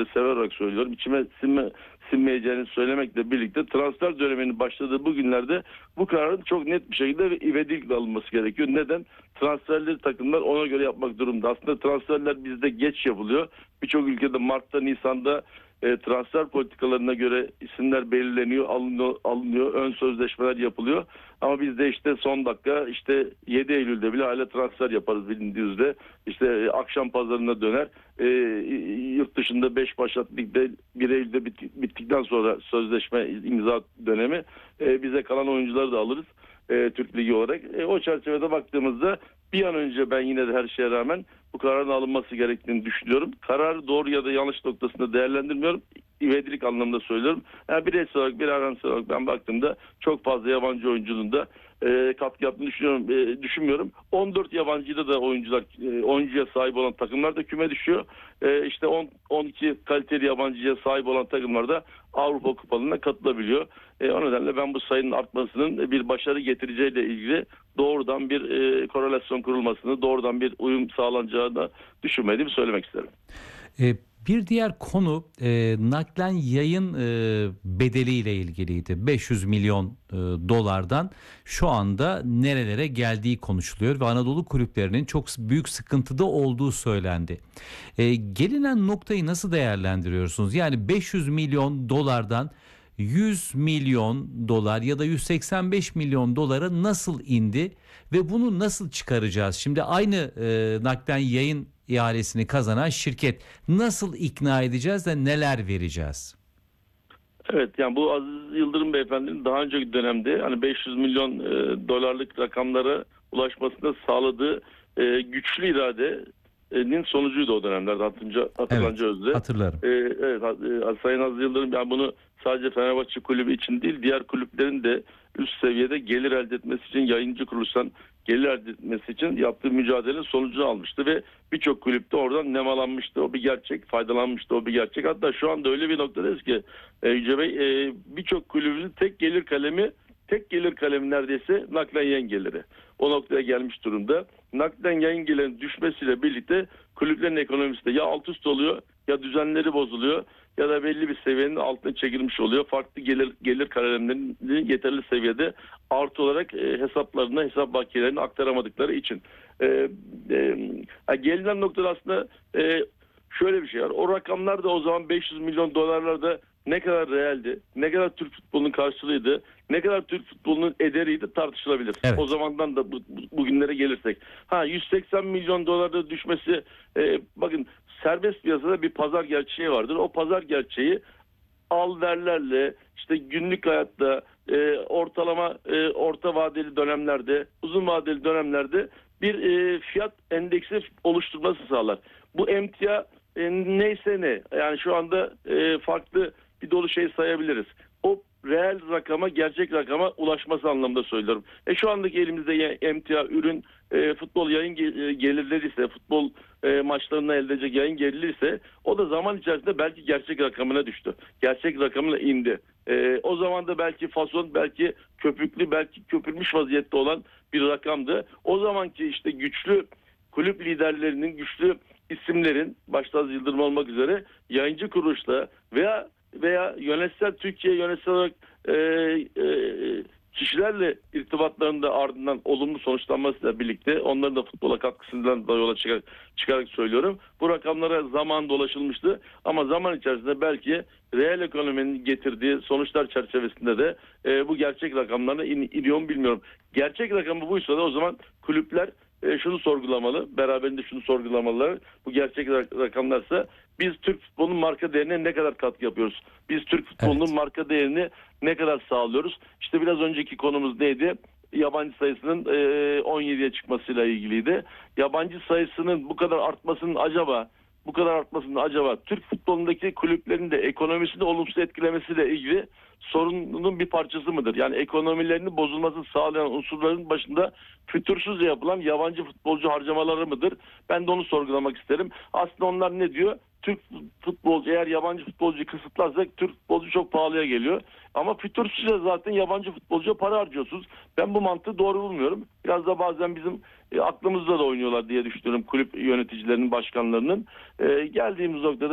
severek söylüyorum. İçime sinmeyeceğini söylemekle birlikte transfer döneminin başladığı bu günlerde bu kararın çok net bir şekilde ivedilikle alınması gerekiyor. Neden? Transferleri takımlar ona göre yapmak durumunda. Aslında transferler bizde geç yapılıyor. Birçok ülkede Mart'ta, Nisan'da transfer politikalarına göre isimler belirleniyor, alınıyor, ön sözleşmeler yapılıyor. Ama bizde işte son dakika, işte 7 Eylül'de bile hala transfer yaparız bilindiği üzere. İşte akşam pazarına döner. Yurt dışında 5 başlat ligde 1 Eylül'de bittikten sonra sözleşme imza dönemi bize kalan oyuncuları da alırız. Türk Ligi olarak. O çerçevede baktığımızda bir an önce ben yine de her şeye rağmen bu kararın alınması gerektiğini düşünüyorum. Kararı doğru ya da yanlış noktasında değerlendirmiyorum. İvedilik anlamında söylüyorum. Yani bireysel olarak, bir aransal olarak ben baktığımda çok fazla yabancı oyuncunun da katkı yaptığını düşünmüyorum. 14 yabancıyla da oyuncuya sahip olan takımlar da küme düşüyor. İşte 12 kaliteli yabancıya sahip olan takımlar da Avrupa Kupalarına katılabiliyor. O nedenle ben bu sayının artmasının bir başarı getireceğiyle ilgili doğrudan bir korelasyon kurulmasını, doğrudan bir uyum sağlanacağını düşünmediğimi söylemek isterim. Bir diğer konu naklen yayın bedeliyle ilgiliydi. 500 milyon dolardan şu anda nerelere geldiği konuşuluyor ve Anadolu kulüplerinin çok büyük sıkıntıda olduğu söylendi. Gelinen noktayı nasıl değerlendiriyorsunuz? Yani 500 milyon dolardan 100 milyon dolar ya da 185 milyon dolara nasıl indi ve bunu nasıl çıkaracağız? Şimdi aynı naklen yayın ihalesini kazanan şirket nasıl ikna edeceğiz de neler vereceğiz? Evet, yani bu Aziz Yıldırım Beyefendi'nin daha önceki dönemde hani 500 milyon dolarlık rakamlara ulaşmasını sağladığı güçlü iradenin sonucuydu o dönemlerde, hatırlanacağı üzere. Hatırlarım. Evet, Sayın Aziz Yıldırım yani bunu sadece Fenerbahçe kulübü için değil, diğer kulüplerin de üst seviyede gelir elde etmesi için, yayıncı kuruluştan gelir elde etmesi için yaptığı mücadelenin sonucunu almıştı ve birçok kulüpte oradan nemalanmıştı. O bir gerçek, faydalanmıştı, o bir gerçek. Hatta şu anda öyle bir noktadayız ki Yüce Bey, birçok kulübün tek gelir kalemi neredeyse naklen yayın geliri. O noktaya gelmiş durumda. Naklen yayın gelirinin düşmesiyle birlikte kulüplerin ekonomisi de ya alt üst oluyor, ya düzenleri bozuluyor, ya da belli bir seviyenin altına çekilmiş oluyor. Farklı gelir kalemlerinin yeterli seviyede artı olarak hesaplarına, hesap bakiyelerini aktaramadıkları için. Gelinen noktada aslında şöyle bir şey var. O rakamlar da o zaman 500 milyon dolarlarda ne kadar realdi, ne kadar Türk futbolunun karşılığıydı, ne kadar Türk futbolunun ederiydi tartışılabilir. Evet. O zamandan da bugünlere gelirsek. 180 milyon dolarda düşmesi, bakın serbest piyasada bir pazar gerçeği vardır. O pazar gerçeği al verlerle, işte günlük hayatta ortalama orta vadeli dönemlerde, uzun vadeli dönemlerde bir fiyat endeksi oluşturması sağlar. Bu emtia neyse ne, yani şu anda farklı bir dolu şey sayabiliriz. O reel rakama, gerçek rakama ulaşması anlamında söylüyorum. Şu andaki elimizde emtia ürün futbol yayın gelirleri ise, futbol maçlarından elde edecek yayın geliri ise o da zaman içerisinde belki gerçek rakamına düştü. Gerçek rakamına indi. O zaman da belki fason, belki köpüklü, belki köpürmüş vaziyette olan bir rakamdı. O zamanki işte güçlü kulüp liderlerinin, güçlü isimlerin, başta Aziz Yıldırım olmak üzere yayıncı kuruluşla veya Türkiye yönetsel olarak kişilerle irtibatlarında ardından olumlu sonuçlanmasıyla birlikte onların da futbola katkısından da yola çıkarak söylüyorum. Bu rakamlara zamanında ulaşılmıştı ama zaman içerisinde belki reel ekonominin getirdiği sonuçlar çerçevesinde de bu gerçek rakamlarına iniyor mu bilmiyorum. Gerçek rakamı buysa da o zaman kulüpler şunu sorgulamalı, beraberinde şunu sorgulamalılar. Bu gerçek rakamlarsa biz Türk futbolunun marka değerine ne kadar katkı yapıyoruz? Biz Türk futbolunun marka değerini ne kadar sağlıyoruz? İşte biraz önceki konumuz neydi? Yabancı sayısının 17'ye çıkmasıyla ilgiliydi. Yabancı sayısının bu kadar artmasının acaba Türk futbolundaki kulüplerin de ekonomisini olumsuz etkilemesiyle ilgili sorunun bir parçası mıdır? Yani ekonomilerinin bozulmasını sağlayan unsurların başında fütursuzca yapılan yabancı futbolcu harcamaları mıdır? Ben de onu sorgulamak isterim. Aslında onlar ne diyor? Türk futbolcu, eğer yabancı futbolcuyu kısıtlarsak Türk futbolcu çok pahalıya geliyor. Ama fütursuzca zaten yabancı futbolcuya para harcıyorsunuz. Ben bu mantığı doğru bulmuyorum. Biraz da bazen bizim aklımızda da oynuyorlar diye düşünüyorum kulüp yöneticilerinin, başkanlarının. Geldiğimiz noktada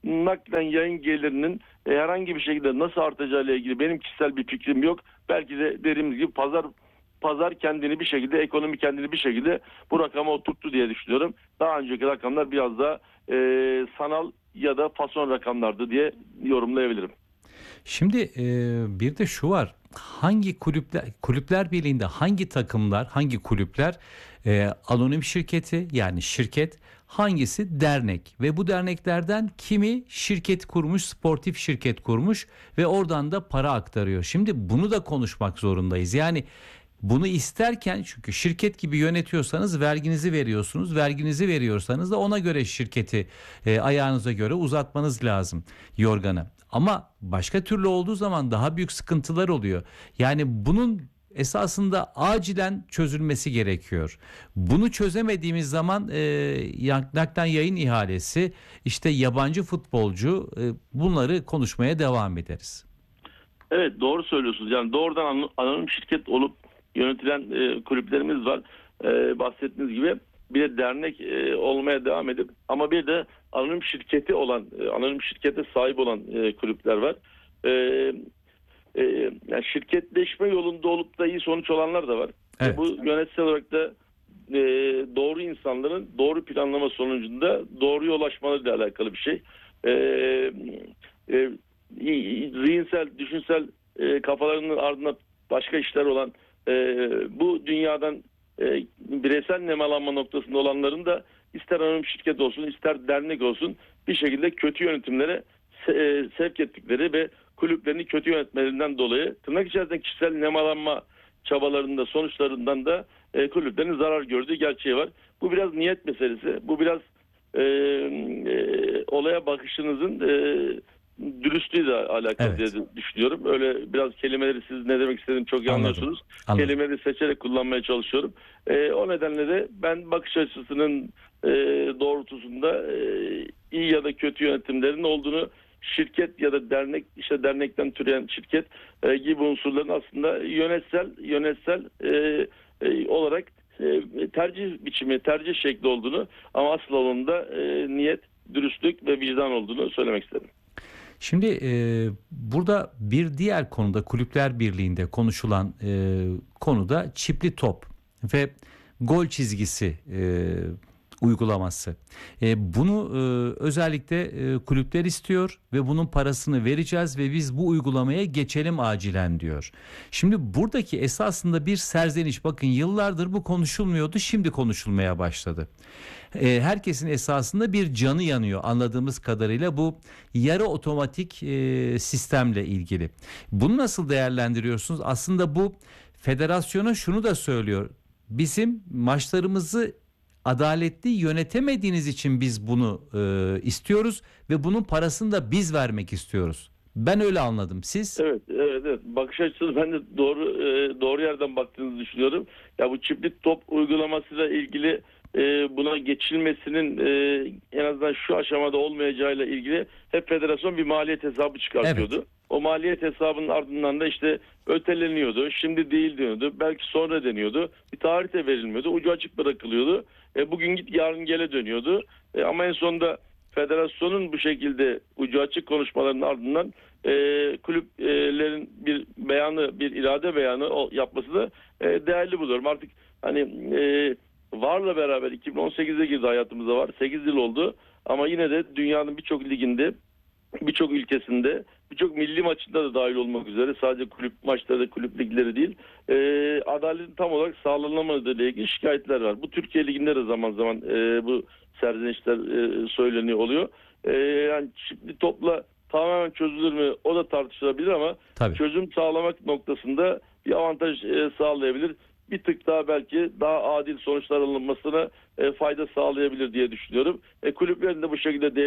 naklen yayın gelirinin herhangi bir şekilde nasıl artacağıyla ilgili benim kişisel bir fikrim yok. Belki de dediğimiz gibi pazar kendini bir şekilde, ekonomi kendini bir şekilde bu rakama oturttu diye düşünüyorum. Daha önceki rakamlar biraz daha sanal ya da fason rakamlardı diye yorumlayabilirim. Şimdi bir de şu var. Hangi kulüpler birliğinde hangi takımlar, hangi kulüpler anonim şirketi yani şirket, hangisi dernek ve bu derneklerden kimi şirket kurmuş, sportif şirket kurmuş ve oradan da para aktarıyor. Şimdi bunu da konuşmak zorundayız. Yani bunu isterken, çünkü şirket gibi yönetiyorsanız verginizi veriyorsunuz. Verginizi veriyorsanız da ona göre şirketi ayağınıza göre uzatmanız lazım yorganı. Ama başka türlü olduğu zaman daha büyük sıkıntılar oluyor. Yani bunun esasında acilen çözülmesi gerekiyor. Bunu çözemediğimiz zaman naklen yayın ihalesi, işte yabancı futbolcu, bunları konuşmaya devam ederiz. Evet, doğru söylüyorsunuz. Yani doğrudan anonim şirket olup yönetilen kulüplerimiz var. Bahsettiğiniz gibi bir de dernek olmaya devam edip ama bir de anonim şirketi olan, anonim şirkete sahip olan kulüpler var. E, Yani şirketleşme yolunda olup da iyi sonuç olanlar da var. Evet. Bu yönetsel olarak da doğru insanların doğru planlama sonucunda doğruya ulaşmalarıyla alakalı bir şey. E, e, Zihinsel, düşünsel kafalarının ardında başka işler olan bu dünyadan bireysel nemalanma noktasında olanların da ister anonim şirket olsun ister dernek olsun bir şekilde kötü yönetimlere sevk ettikleri ve kulüplerini kötü yönetmelerinden dolayı tırnak içerisinde kişisel nemalanma çabalarında sonuçlarından da kulüplerin zarar gördüğü gerçeği var. Bu biraz niyet meselesi. Bu biraz olaya bakışınızın dürüstlüğüyle alakalı Evet. diye düşünüyorum. Öyle biraz kelimeleri siz ne demek istediğimi çok iyi Anladım. anlıyorsunuz. Anladım. Kelimeleri seçerek kullanmaya çalışıyorum. O nedenle de ben bakış açısının doğrultusunda iyi ya da kötü yönetimlerin olduğunu, şirket ya da dernek, işte dernekten türeyen şirket gibi unsurların aslında yönetsel olarak tercih biçimi, tercih şekli olduğunu ama asıl olanında niyet, dürüstlük ve vicdan olduğunu söylemek isterim. Şimdi burada bir diğer konuda, Kulüpler Birliği'nde konuşulan konuda çipli top ve gol çizgisi uygulaması. Bunu özellikle kulüpler istiyor ve bunun parasını vereceğiz ve biz bu uygulamaya geçelim acilen diyor. Şimdi buradaki esasında bir serzeniş, bakın yıllardır bu konuşulmuyordu, şimdi konuşulmaya başladı. Herkesin esasında bir canı yanıyor anladığımız kadarıyla bu yarı otomatik sistemle ilgili. Bunu nasıl değerlendiriyorsunuz? Aslında bu federasyona şunu da söylüyor. Bizim maçlarımızı adaletli yönetemediğiniz için biz bunu istiyoruz ve bunun parasını da biz vermek istiyoruz. Ben öyle anladım. Siz? Evet. Bakış açısı ben de doğru yerden baktığınızı düşünüyorum. Ya bu çiftlik top uygulamasıyla ilgili buna geçilmesinin en azından şu aşamada olmayacağıyla ilgili hep federasyon bir maliyet hesabı çıkartıyordu. Evet. O maliyet hesabının ardından da işte öteleniyordu. Şimdi değil deniyordu. Belki sonra deniyordu. Bir tarih de verilmiyordu. Ucu açık bırakılıyordu. Bugün git yarın gele dönüyordu. Ama en sonunda federasyonun bu şekilde ucu açık konuşmalarının ardından kulüplerin bir beyanı, bir irade beyanı yapması da değerli buluyorum. Artık hani VAR'la beraber 2018'e girdi hayatımıza var. 8 yıl oldu. Ama yine de dünyanın birçok liginde, birçok ülkesinde, birçok milli maçında da dahil olmak üzere sadece kulüp maçları, kulüp ligleri değil, adaletin tam olarak sağlanamadığı ile ilgili şikayetler var. Bu Türkiye Ligi'nde de zaman zaman bu serzenişler söyleniyor oluyor. Yani şimdi topla tamamen çözülür mü? O da tartışılabilir ama Tabii. çözüm sağlamak noktasında bir avantaj sağlayabilir. Bir tık daha belki daha adil sonuçlar alınmasına fayda sağlayabilir diye düşünüyorum. Kulüplerin de bu şekilde